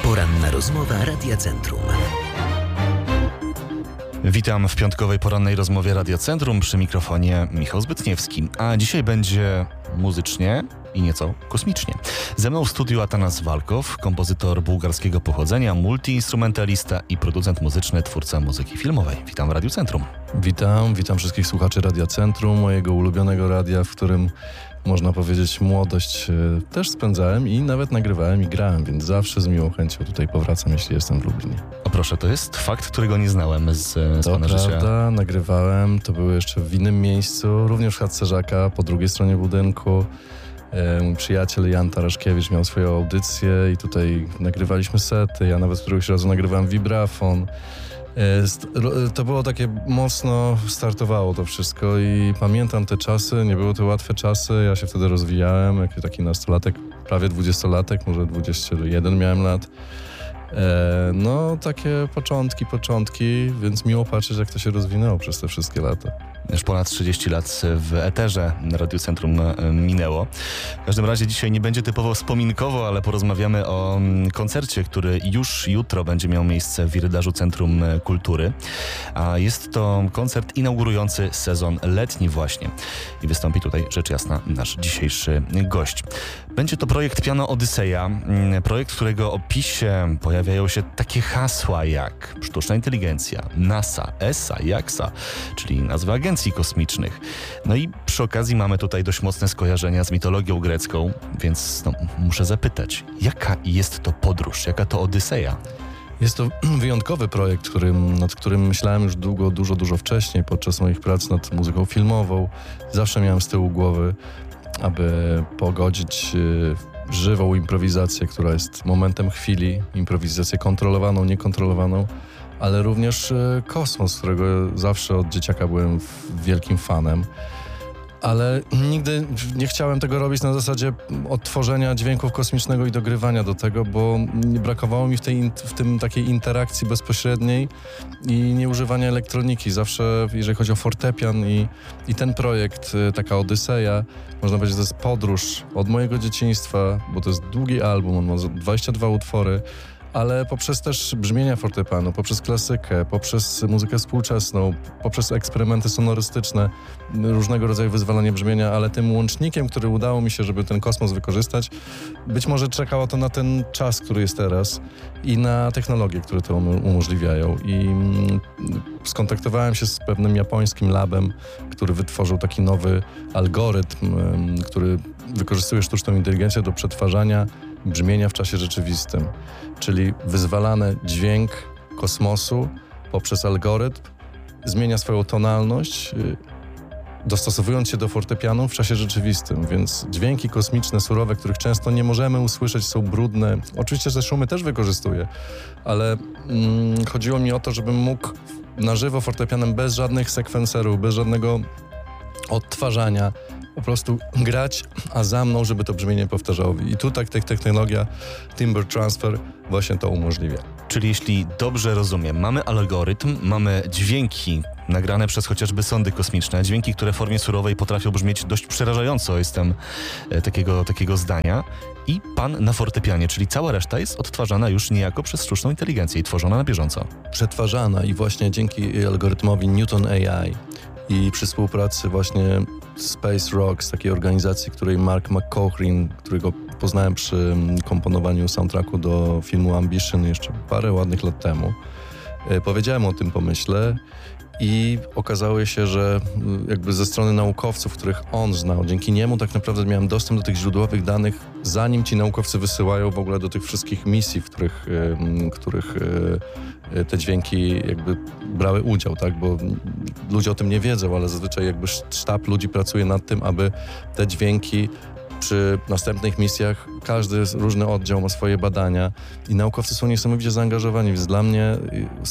Poranna rozmowa Radia Centrum. Witam w piątkowej porannej rozmowie Radia Centrum, przy mikrofonie Michał Zbytniewski. A dzisiaj będzie muzycznie i nieco kosmicznie. Ze mną w studiu Atanas Walkow, kompozytor bułgarskiego pochodzenia, multiinstrumentalista i producent muzyczny, twórca muzyki filmowej. Witam w Radiu Centrum. Witam wszystkich słuchaczy Radia Centrum, mojego ulubionego radia, w którym można powiedzieć młodość też spędzałem i nawet nagrywałem i grałem, więc zawsze z miłą chęcią tutaj powracam, jeśli jestem w Lublinie. O proszę, to jest fakt, którego nie znałem z pana życia. To prawda, nagrywałem, to było jeszcze w innym miejscu, również w chatce Żaka, po drugiej stronie budynku. Mój przyjaciel Jan Taraszkiewicz miał swoją audycję i tutaj nagrywaliśmy sety, ja nawet któregoś razu nagrywałem vibrafon. To było takie mocno, startowało to wszystko i pamiętam te czasy, nie były to łatwe czasy, ja się wtedy rozwijałem, jak taki nastolatek, prawie 20-latek, może 21 miałem lat. No takie początki, więc miło patrzeć, jak to się rozwinęło przez te wszystkie lata. Już ponad 30 lat w eterze Radiu Centrum minęło. W każdym razie dzisiaj nie będzie typowo wspominkowo, ale porozmawiamy o koncercie, który już jutro będzie miał miejsce w Wirydarzu Centrum Kultury. A jest to koncert inaugurujący sezon letni właśnie. I wystąpi tutaj rzecz jasna nasz dzisiejszy gość. Będzie to projekt Piano Odyseja, projekt, w którego opisie pojawiają się takie hasła jak sztuczna inteligencja, NASA, ESA, JAXA, czyli nazwy agencji kosmicznych. No i przy okazji mamy tutaj dość mocne skojarzenia z mitologią grecką, więc muszę zapytać, jaka jest to podróż, jaka to Odyseja? Jest to wyjątkowy projekt, nad którym myślałem już dużo wcześniej, podczas moich prac nad muzyką filmową. Zawsze miałem z tyłu głowy, aby pogodzić żywą improwizację, która jest momentem chwili, improwizację kontrolowaną, niekontrolowaną, ale również kosmos, którego zawsze od dzieciaka byłem wielkim fanem. Ale nigdy nie chciałem tego robić na zasadzie odtworzenia dźwięków kosmicznego i dogrywania do tego, bo brakowało mi w tym takiej interakcji bezpośredniej i nieużywania elektroniki. Zawsze, jeżeli chodzi o fortepian i ten projekt, taka Odyseja, można powiedzieć, że to jest podróż od mojego dzieciństwa, bo to jest długi album, on ma 22 utwory, ale poprzez też brzmienia fortepianu, poprzez klasykę, poprzez muzykę współczesną, poprzez eksperymenty sonorystyczne, różnego rodzaju wyzwalanie brzmienia, ale tym łącznikiem, który udało mi się, żeby ten kosmos wykorzystać, być może czekało to na ten czas, który jest teraz i na technologie, które to umożliwiają. I skontaktowałem się z pewnym japońskim labem, który wytworzył taki nowy algorytm, który wykorzystuje sztuczną inteligencję do przetwarzania brzmienia w czasie rzeczywistym, czyli wyzwalany dźwięk kosmosu poprzez algorytm zmienia swoją tonalność, dostosowując się do fortepianu w czasie rzeczywistym, więc dźwięki kosmiczne, surowe, których często nie możemy usłyszeć, są brudne. Oczywiście te szumy też wykorzystuję, ale chodziło mi o to, żebym mógł na żywo fortepianem bez żadnych sekwenserów, bez żadnego odtwarzania po prostu grać, a za mną, żeby to brzmienie powtarzało. I tu technologia Timbre Transfer właśnie to umożliwia. Czyli jeśli dobrze rozumiem, mamy algorytm, mamy dźwięki nagrane przez chociażby sondy kosmiczne, dźwięki, które w formie surowej potrafią brzmieć dość przerażająco, jestem takiego zdania, i pan na fortepianie, czyli cała reszta jest odtwarzana już niejako przez sztuczną inteligencję i tworzona na bieżąco. Przetwarzana i właśnie dzięki algorytmowi Newton AI i przy współpracy właśnie Space Rocks, takiej organizacji, której Mark McCaughrean, którego poznałem przy komponowaniu soundtracku do filmu Ambition jeszcze parę ładnych lat temu. Powiedziałem o tym pomyśle i okazało się, że jakby ze strony naukowców, których on znał, dzięki niemu tak naprawdę miałem dostęp do tych źródłowych danych, zanim ci naukowcy wysyłają w ogóle do tych wszystkich misji, w których te dźwięki jakby brały udział, tak? Bo ludzie o tym nie wiedzą, ale zazwyczaj jakby sztab ludzi pracuje nad tym, aby te dźwięki przy następnych misjach, każdy różny oddział ma swoje badania i naukowcy są niesamowicie zaangażowani, więc dla mnie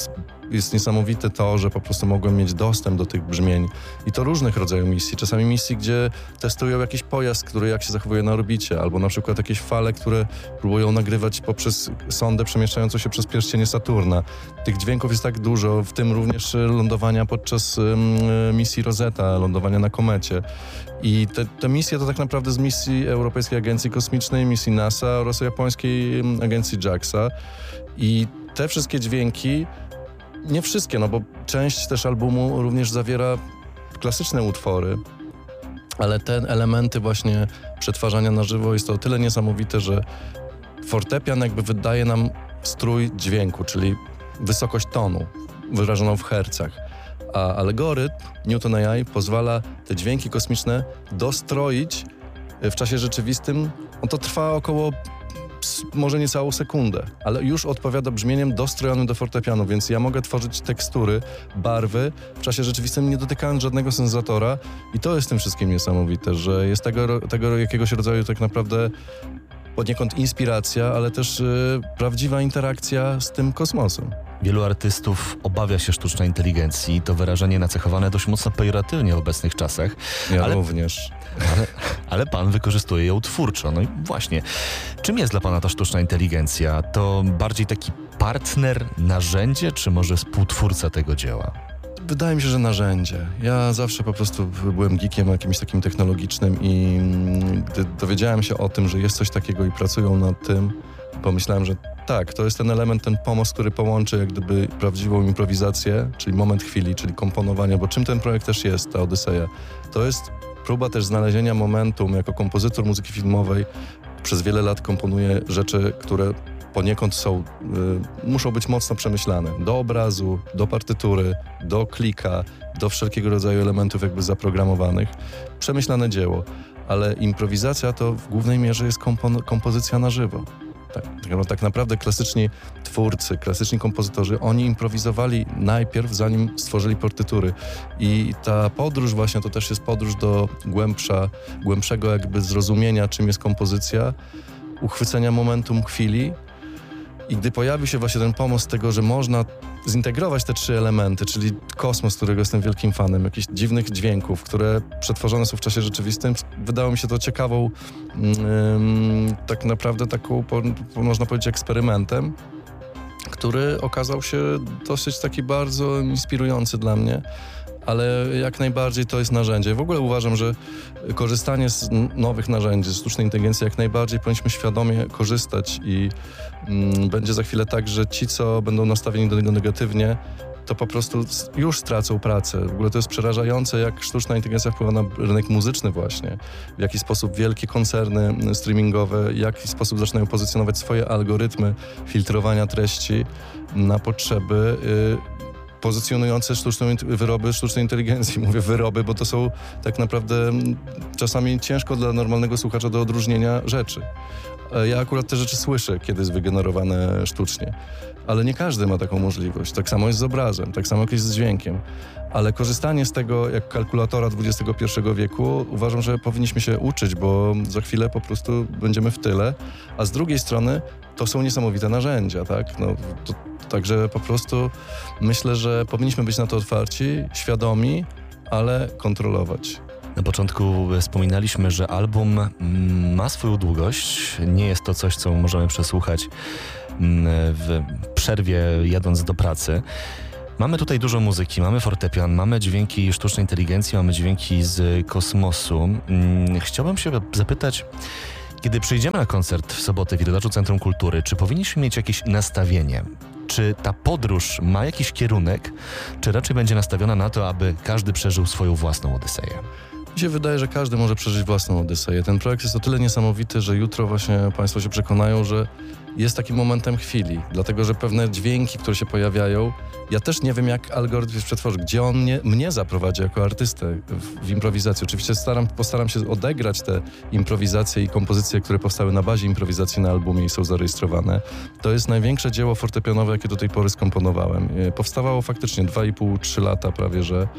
jest niesamowite to, że po prostu mogłem mieć dostęp do tych brzmień i to różnych rodzajów misji. Czasami misji, gdzie testują jakiś pojazd, który jak się zachowuje na orbicie, albo na przykład jakieś fale, które próbują nagrywać poprzez sondę przemieszczającą się przez pierścienie Saturna. Tych dźwięków jest tak dużo, w tym również lądowania podczas misji Rosetta, lądowania na komecie. I te misje to tak naprawdę z misji Europejskiej Agencji Kosmicznej, misji NASA oraz japońskiej agencji JAXA. I te wszystkie dźwięki, nie wszystkie, no bo część też albumu również zawiera klasyczne utwory, ale te elementy właśnie przetwarzania na żywo jest to o tyle niesamowite, że fortepian jakby wydaje nam strój dźwięku, czyli wysokość tonu wyrażoną w hercach. A algorytm Newton AI pozwala te dźwięki kosmiczne dostroić w czasie rzeczywistym. To trwa około może niecałą sekundę, ale już odpowiada brzmieniem dostrojonym do fortepianu, więc ja mogę tworzyć tekstury, barwy w czasie rzeczywistym, nie dotykając żadnego sensatora i to jest tym wszystkim niesamowite, że jest tego jakiegoś rodzaju tak naprawdę poniekąd inspiracja, ale też prawdziwa interakcja z tym kosmosem. Wielu artystów obawia się sztucznej inteligencji. To wyrażenie nacechowane dość mocno pejoratywnie w obecnych czasach. Ja również. Ale pan wykorzystuje ją twórczo. No i właśnie, czym jest dla pana ta sztuczna inteligencja? To bardziej taki partner, narzędzie, czy może współtwórca tego dzieła? Wydaje mi się, że narzędzie. Ja zawsze po prostu byłem geekiem jakimś takim technologicznym i gdy dowiedziałem się o tym, że jest coś takiego i pracują nad tym, pomyślałem, że tak, to jest ten element, ten pomost, który połączy jak gdyby prawdziwą improwizację, czyli moment chwili, czyli komponowania, bo czym ten projekt też jest, ta Odyseja? To jest próba też znalezienia momentum. Jako kompozytor muzyki filmowej przez wiele lat komponuję rzeczy, które poniekąd muszą być mocno przemyślane. Do obrazu, do partytury, do klika, do wszelkiego rodzaju elementów jakby zaprogramowanych. Przemyślane dzieło, ale improwizacja to w głównej mierze jest kompozycja na żywo. Tak naprawdę klasyczni twórcy, klasyczni kompozytorzy, oni improwizowali najpierw, zanim stworzyli partytury. I ta podróż właśnie to też jest podróż do głębszego jakby zrozumienia, czym jest kompozycja, uchwycenia momentum chwili. I gdy pojawił się właśnie ten pomost tego, że można zintegrować te trzy elementy, czyli kosmos, którego jestem wielkim fanem, jakichś dziwnych dźwięków, które przetworzone są w czasie rzeczywistym, wydało mi się to ciekawą, tak naprawdę taką, można powiedzieć, eksperymentem, który okazał się dosyć taki bardzo inspirujący dla mnie. Ale jak najbardziej to jest narzędzie. W ogóle uważam, że korzystanie z nowych narzędzi, z sztucznej inteligencji, jak najbardziej powinniśmy świadomie korzystać i będzie za chwilę tak, że ci, co będą nastawieni do tego negatywnie, to po prostu już stracą pracę. W ogóle to jest przerażające, jak sztuczna inteligencja wpływa na rynek muzyczny właśnie. W jaki sposób wielkie koncerny streamingowe, w jaki sposób zaczynają pozycjonować swoje algorytmy filtrowania treści na potrzeby pozycjonujące wyroby sztucznej inteligencji. Mówię wyroby, bo to są tak naprawdę czasami ciężko dla normalnego słuchacza do odróżnienia rzeczy. Ja akurat te rzeczy słyszę, kiedy jest wygenerowane sztucznie. Ale nie każdy ma taką możliwość. Tak samo jest z obrazem, tak samo jak jest z dźwiękiem. Ale korzystanie z tego jak kalkulatora XXI wieku uważam, że powinniśmy się uczyć, bo za chwilę po prostu będziemy w tyle. A z drugiej strony to są niesamowite narzędzia, tak? Także po prostu myślę, że powinniśmy być na to otwarci, świadomi, ale kontrolować. Na początku wspominaliśmy, że album ma swoją długość. Nie jest to coś, co możemy przesłuchać w przerwie jadąc do pracy. Mamy tutaj dużo muzyki, mamy fortepian, mamy dźwięki sztucznej inteligencji, mamy dźwięki z kosmosu. Chciałbym się zapytać, kiedy przyjdziemy na koncert w sobotę w Iredaczu Centrum Kultury, czy powinniśmy mieć jakieś nastawienie? Czy ta podróż ma jakiś kierunek, czy raczej będzie nastawiona na to, aby każdy przeżył swoją własną Odyseję? Mi się wydaje, że każdy może przeżyć własną Odyseję. Ten projekt jest o tyle niesamowity, że jutro właśnie Państwo się przekonają, że jest takim momentem chwili, dlatego że pewne dźwięki, które się pojawiają, ja też nie wiem, jak algorytm jest przetworzy, gdzie on mnie zaprowadzi jako artystę w improwizacji. Oczywiście postaram się odegrać te improwizacje i kompozycje, które powstały na bazie improwizacji na albumie i są zarejestrowane. To jest największe dzieło fortepianowe, jakie do tej pory skomponowałem. Powstawało faktycznie 2,5-3 lata prawie, że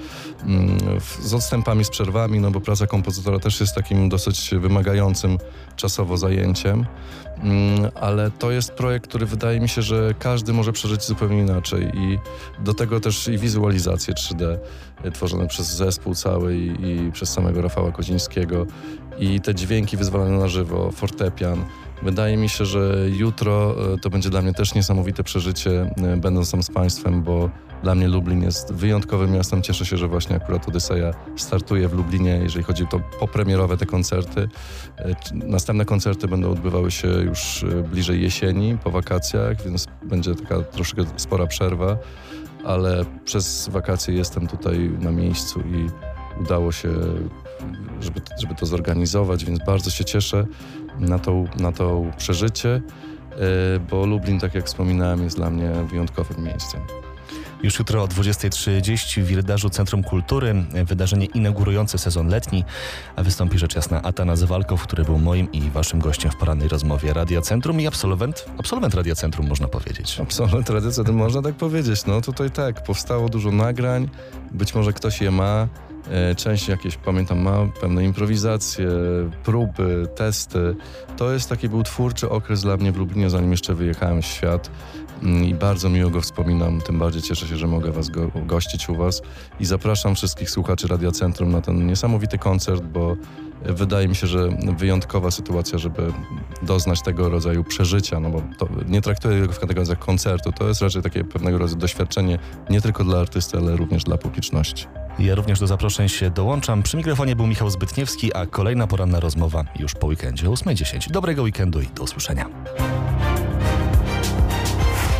z odstępami, z przerwami, no bo praca kompozytora też jest takim dosyć wymagającym czasowo zajęciem, ale to to jest projekt, który wydaje mi się, że każdy może przeżyć zupełnie inaczej i do tego też i wizualizacje 3D tworzone przez zespół cały i przez samego Rafała Kozińskiego i te dźwięki wyzwalane na żywo, fortepian. Wydaje mi się, że jutro to będzie dla mnie też niesamowite przeżycie, będąc tam z Państwem, bo dla mnie Lublin jest wyjątkowym miastem. Cieszę się, że właśnie akurat Odyseja startuje w Lublinie, jeżeli chodzi o popremierowe te koncerty. Następne koncerty będą odbywały się już bliżej jesieni, po wakacjach, więc będzie taka troszkę spora przerwa, ale przez wakacje jestem tutaj na miejscu i udało się, żeby to zorganizować, więc bardzo się cieszę na to przeżycie, bo Lublin, tak jak wspominałem, jest dla mnie wyjątkowym miejscem. Już jutro o 20:30 w Wirdażu Centrum Kultury wydarzenie inaugurujące sezon letni, a wystąpi rzecz jasna Atanas Walkow, który był moim i waszym gościem w porannej rozmowie Radia Centrum i absolwent Radia Centrum, można powiedzieć. Absolwent Radia Centrum, można tak powiedzieć. No tutaj tak, powstało dużo nagrań, być może ktoś je ma, część jakieś, pamiętam, ma pewne improwizacje, próby, testy. To jest taki był twórczy okres dla mnie w Lublinie, zanim jeszcze wyjechałem w świat. I bardzo miło go wspominam, tym bardziej cieszę się, że mogę was gościć u was i zapraszam wszystkich słuchaczy Radia Centrum na ten niesamowity koncert, bo wydaje mi się, że wyjątkowa sytuacja, żeby doznać tego rodzaju przeżycia, no bo to nie traktuję tego w kategoriach koncertu, to jest raczej takie pewnego rodzaju doświadczenie nie tylko dla artysty, ale również dla publiczności. Ja również do zaproszeń się dołączam. Przy mikrofonie był Michał Zbytniewski, a kolejna poranna rozmowa już po weekendzie o 8:10. Dobrego weekendu i do usłyszenia.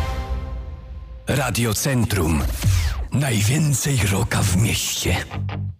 Radio Centrum. Najwięcej rocka w mieście.